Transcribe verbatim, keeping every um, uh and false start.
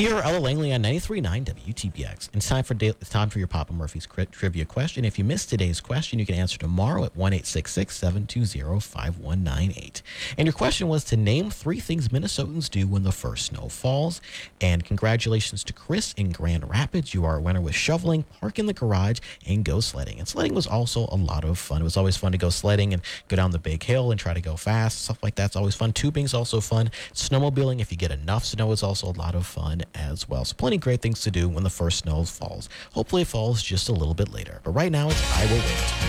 We are Ella Langley on ninety-three point nine W T B X. It's time for da- it's time for your Papa Murphy's crit- trivia question. If you missed today's question, you can answer tomorrow at one eight six six, seven two zero, five one nine eight. And your question was to name three things Minnesotans do when the first snow falls. And congratulations to Chris in Grand Rapids. You are a winner with shoveling, park in the garage, and go sledding. And sledding was also a lot of fun. It was always fun to go sledding and go down the big hill and try to go fast. Stuff like that's always fun. Tubing's also fun. Snowmobiling, if you get enough snow, is also a lot of fun as well. So plenty of great things to do when the first snow falls. Hopefully it falls just a little bit later. But right now it's I Will Wait.